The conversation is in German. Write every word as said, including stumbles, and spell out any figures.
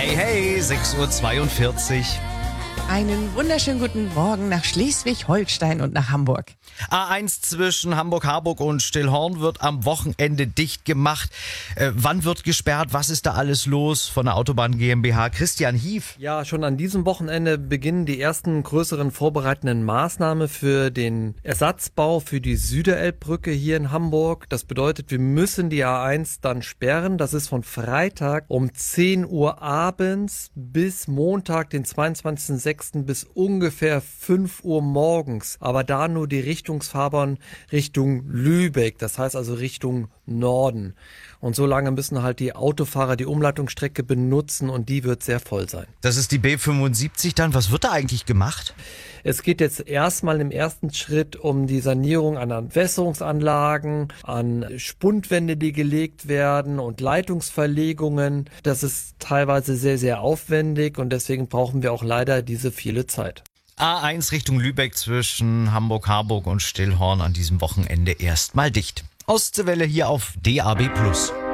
Hey, hey, sechs Uhr zweiundvierzig. Einen wunderschönen guten Morgen nach Schleswig-Holstein und nach Hamburg. A eins zwischen Hamburg-Harburg und Stillhorn wird am Wochenende dicht gemacht. Äh, wann wird gesperrt? Was ist da alles los von der Autobahn GmbH? Christian Hief. Ja, schon an diesem Wochenende beginnen die ersten größeren vorbereitenden Maßnahmen für den Ersatzbau für die Süderelbbrücke hier in Hamburg. Das bedeutet, wir müssen die A eins dann sperren. Das ist von Freitag um zehn Uhr abends bis Montag, den zweiundzwanzigsten sechsten bis ungefähr fünf Uhr morgens. Aber da nur die Richtungsfahrbahn Richtung Lübeck, das heißt also Richtung Norden. Und so lange müssen halt die Autofahrer die Umleitungsstrecke benutzen und die wird sehr voll sein. Das ist die B fünfundsiebzig dann. Was wird da eigentlich gemacht? Es geht jetzt erstmal im ersten Schritt um die Sanierung an Entwässerungsanlagen, an Spundwände, die gelegt werden und Leitungsverlegungen. Das ist teilweise sehr, sehr aufwendig und deswegen brauchen wir auch leider diese viele Zeit. A eins Richtung Lübeck zwischen Hamburg-Harburg und Stillhorn an diesem Wochenende erstmal dicht. Ostseewelle hier auf D A B plus.